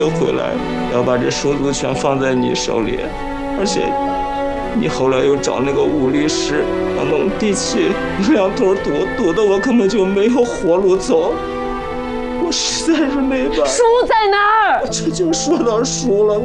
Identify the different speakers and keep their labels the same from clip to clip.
Speaker 1: 又回来，要把这手足全放在你手里，而且你后来又找那个武律师要弄地契，两头堵得我根本就没有活路走，我实在是没办法。
Speaker 2: 书在哪儿？
Speaker 1: 这就说到书了，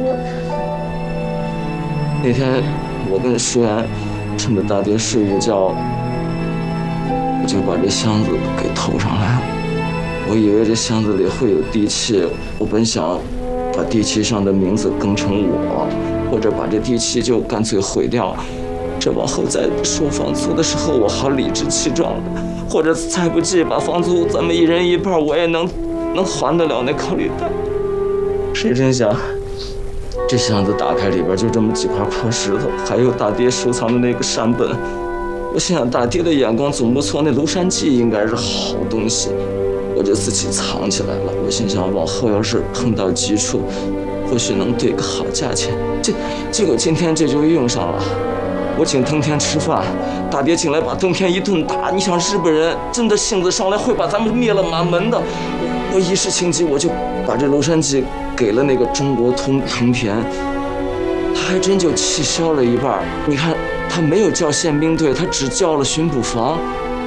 Speaker 1: 那天我跟舒言趁着大爹睡午觉，我就把这箱子给偷上来了。我以为这箱子里会有地契，我本想把地契上的名字更成我，或者把这地契就干脆毁掉。这往后在收房租的时候，我好理直气壮的，或者再不济把房租咱们一人一半，我也能还得了那高利贷。谁真想，这箱子打开里边就这么几块破石头，还有大爹收藏的那个善本。我心想大爹的眼光总不错，那庐山记应该是好东西，我就自己藏起来了。我心想往后要是碰到急处，或许能对个好价钱。结果今天这就用上了。我请登天吃饭，大爹进来把登天一顿打。你想日本人真的性子上来会把咱们灭了满门的。我一时情急，我就把这庐山记给了那个中国通藤田，他还真就气消了一半。你看他没有叫宪兵队，他只叫了巡捕房。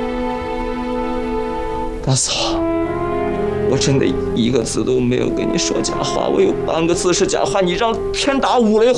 Speaker 1: 大嫂，我真的一个字都没有跟你说假话，我有半个字是假话，你让天打五雷轰。